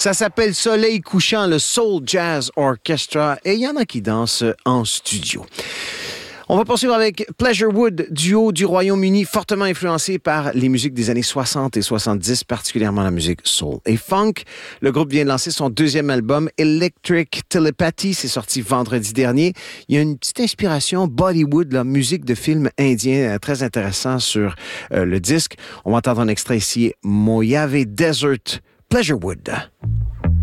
Ça s'appelle Soleil couchant, le Soul Jazz Orchestra, et il y en a qui dansent en studio. On va poursuivre avec Pleasurewood, duo du Royaume-Uni, fortement influencé par les musiques des années 60 et 70, particulièrement la musique soul et funk. Le groupe vient de lancer son deuxième album, Electric Telepathy, c'est sorti vendredi dernier. Il y a une petite inspiration Bollywood, la musique de film indien, très intéressant sur le disque. On va entendre un extrait ici, Mojave Desert, Pleasurewood.